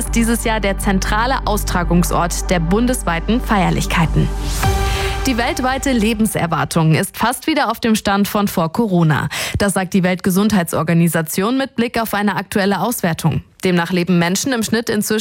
ist dieses Jahr der zentrale Austragungsort der bundesweiten Feierlichkeiten. Die weltweite Lebenserwartung ist fast wieder auf dem Stand von vor Corona. Das sagt die Weltgesundheitsorganisation mit Blick auf eine aktuelle Auswertung. Demnach leben Menschen im Schnitt inzwischen